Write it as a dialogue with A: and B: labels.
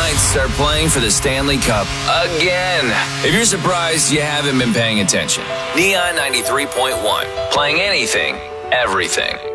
A: Knights are playing for the Stanley Cup again. If you're surprised, you haven't been paying attention. Neon 93.1, playing anything, everything.